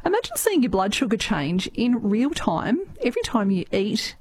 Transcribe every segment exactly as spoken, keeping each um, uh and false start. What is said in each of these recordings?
Imagine seeing your blood sugar change in real time every time you eat,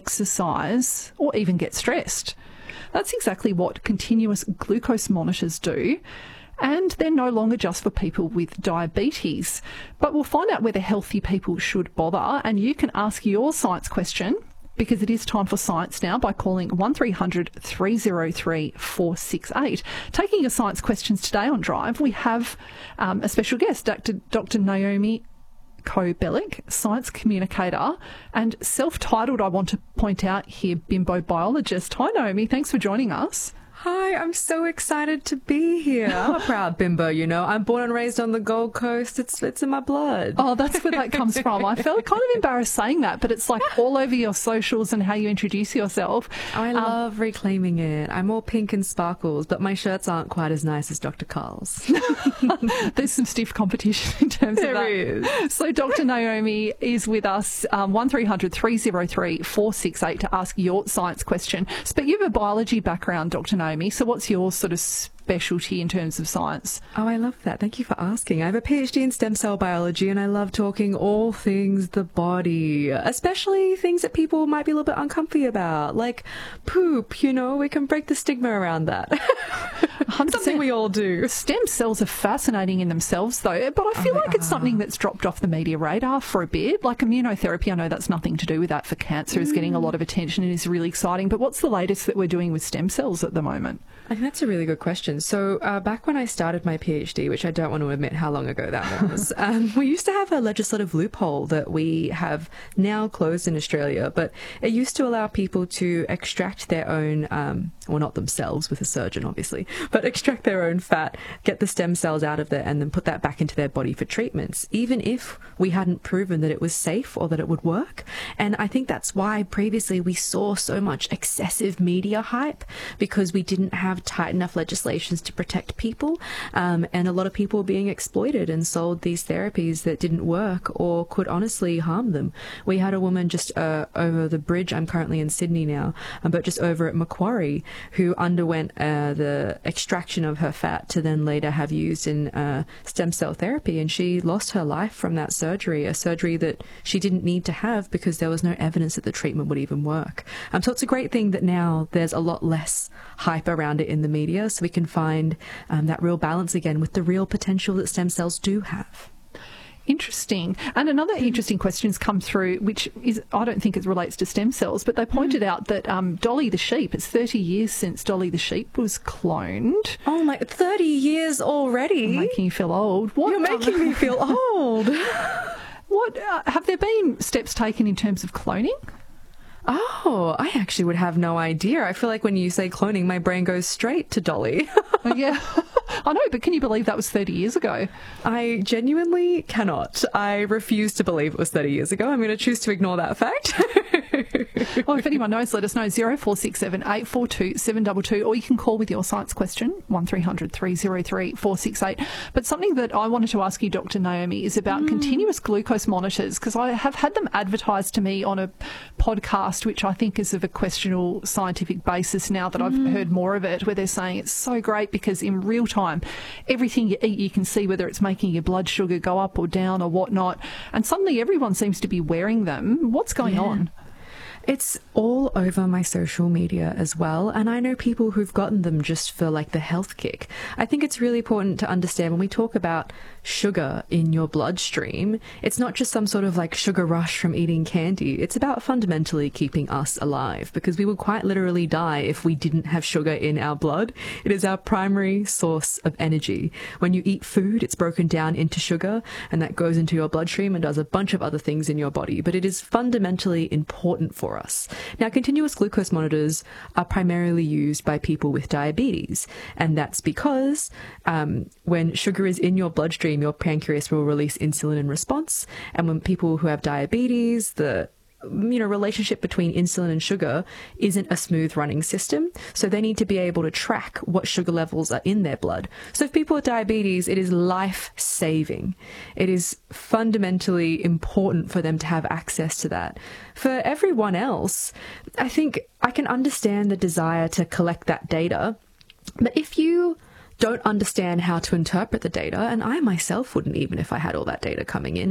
exercise, or even get stressed. That's exactly what continuous glucose monitors do. And they're no longer just for people with diabetes. But we'll find out whether healthy people should bother, and you can ask your science question, because it is time for science now, by calling one three hundred three oh three four six eight. Taking your science questions today on Drive, we have um, a special guest, Doctor Doctor Naomi Kobelik, science communicator and self-titled, I want to point out here, bimbo biologist. Hi Naomi, thanks for joining us. Hi, I'm so excited to be here. I'm a proud bimbo, you know. I'm born and raised on the Gold Coast. It's it's in my blood. Oh, that's where that comes from. I felt kind of embarrassed saying that, but it's like all over your socials and how you introduce yourself. Oh, I Um, love reclaiming it. I'm all pink and sparkles, but my shirts aren't quite as nice as Doctor Carl's. There's some stiff competition in terms There of that. is. So Doctor Naomi is with us, um, one three hundred three oh three four six eight, to ask your science question. But you have a biology background, Doctor Naomi. So what's your sort of specialty in terms of science? Oh, I love that. Thank you for asking. I have a PhD in stem cell biology, and I love talking all things the body, especially things that people might be a little bit uncomfy about, like poop, you know. We can break the stigma around that. Something we all do. Stem cells are fascinating in themselves, though, but I feel Oh, like they it's something that's dropped off the media radar for a bit. Like immunotherapy, I know that's nothing to do with that for cancer, is getting a lot of attention and is really exciting. But what's the latest that we're doing with stem cells at the moment? I think that's a really good question. So uh, back when I started my PhD, which I don't want to admit how long ago that was, um, we used to have a legislative loophole that we have now closed in Australia, but it used to allow people to extract their own, um, well, not themselves with a surgeon, obviously, but extract their own fat, get the stem cells out of there, and then put that back into their body for treatments, even if we hadn't proven that it was safe or that it would work. And I think that's why previously we saw so much excessive media hype, because we didn't have tight enough legislations to protect people, um, and a lot of people were being exploited and sold these therapies that didn't work or could honestly harm them. We had a woman just uh, over the bridge, I'm currently in Sydney now, um, but just over at Macquarie, who underwent uh, the extraction of her fat to then later have used in uh, stem cell therapy, and she lost her life from that surgery, a surgery that she didn't need to have because there was no evidence that the treatment would even work. Um, so it's a great thing that now there's a lot less hype around it in the media, so we can find um, that real balance again with the real potential that stem cells do have. Interesting. And another interesting question's come through, which is, I don't think it relates to stem cells, but they pointed out that um, Dolly the sheep, it's thirty years since Dolly the sheep was cloned. Oh my, thirty years already? I'm making you feel old. What, You're making me feel old. What uh, have there been steps taken in terms of cloning? Oh, I actually would have no idea. I feel like when you say cloning, my brain goes straight to Dolly. Oh, yeah, I know, but can you believe that was thirty years ago? I genuinely cannot. I refuse to believe it was thirty years ago. I'm going to choose to ignore that fact. Well, if anyone knows, let us know, zero four six seven eight four two seven two two, or you can call with your science question, one three hundred three oh three four six eight. But something that I wanted to ask you, Doctor Naomi, is about mm. continuous glucose monitors, because I have had them advertised to me on a podcast, which I think is of a questionable scientific basis now that I've mm. heard more of it, where they're saying it's so great because in real time, everything you eat, you can see whether it's making your blood sugar go up or down or whatnot. And suddenly everyone seems to be wearing them. What's going yeah. on? It's all over my social media as well, and I know people who've gotten them just for like the health kick. I think it's really important to understand when we talk about sugar in your bloodstream, it's not just some sort of like sugar rush from eating candy. It's about fundamentally keeping us alive, because we would quite literally die if we didn't have sugar in our blood. It is our primary source of energy. When you eat food, it's broken down into sugar, and that goes into your bloodstream and does a bunch of other things in your body, but it is fundamentally important for us. Now, continuous glucose monitors are primarily used by people with diabetes, and that's because um, when sugar is in your bloodstream, your pancreas will release insulin in response, and when people who have diabetes, the you know, relationship between insulin and sugar isn't a smooth running system. So they need to be able to track what sugar levels are in their blood. So if people with diabetes, it is life saving. It is fundamentally important for them to have access to that. For everyone else, I think I can understand the desire to collect that data. But if you don't understand how to interpret the data, and I myself wouldn't even if I had all that data coming in,